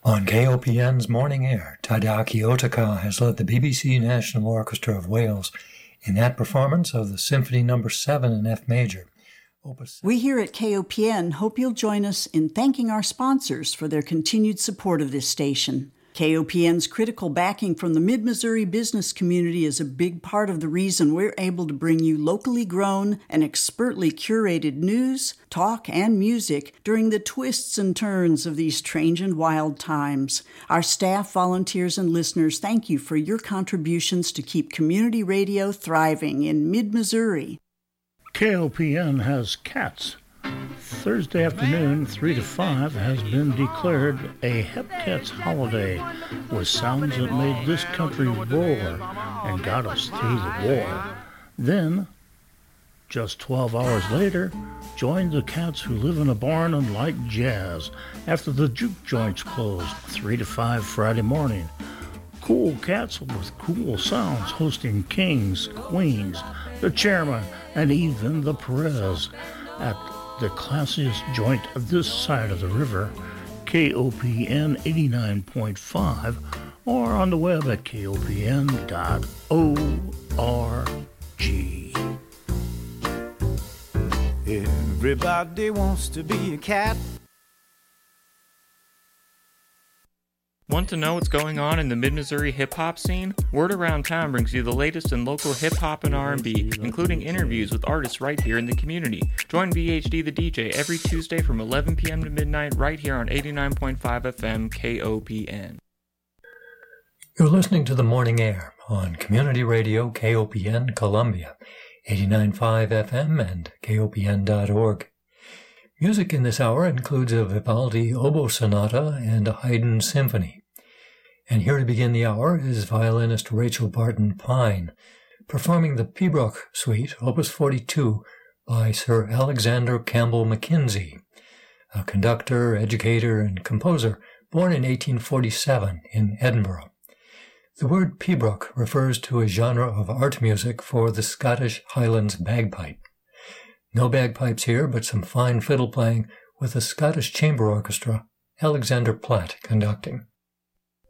On KOPN's Morning Air, Tadaki Otaka has led the BBC National Orchestra of Wales in that performance of the Symphony No. 7 in F major. We here at KOPN hope you'll join us in thanking our sponsors for their continued support of this station. KOPN's critical backing from the Mid-Missouri business community is a big part of the reason we're able to bring you locally grown and expertly curated news, talk, and music during the twists and turns of these strange and wild times. Our staff, volunteers, and listeners thank you for your contributions to keep community radio thriving in Mid-Missouri. KOPN has cats. Thursday afternoon, 3 to 5, has been declared a Hep Cats holiday with sounds that made this country roar and got us through the war. Then, just 12 hours later, join the cats who live in a barn and like jazz after the juke joints closed 3 to 5 Friday morning. Cool cats with cool sounds hosting kings, queens, the chairman, and even the prez at the classiest joint this side of the river, KOPN 89.5, or on the web at kopn.org. Everybody wants to be a cat. Want to know what's going on in the Mid-Missouri hip-hop scene? Word Around Town brings you the latest in local hip-hop and R&B, including interviews with artists right here in the community. Join VHD the DJ every Tuesday from 11 p.m. to midnight right here on 89.5 FM KOPN. You're listening to The Morning Air on Community Radio KOPN Columbia, 89.5 FM and KOPN.org. Music in this hour includes a Vivaldi oboe sonata and a Haydn symphony. And here to begin the hour is violinist Rachel Barton Pine, performing the Pibroch Suite, Opus 42, by Sir Alexander Campbell Mackenzie, a conductor, educator, and composer born in 1847 in Edinburgh. The word Pibroch refers to a genre of art music for the Scottish Highlands bagpipe. No bagpipes here, but some fine fiddle playing with the Scottish Chamber Orchestra, Alexander Platt conducting.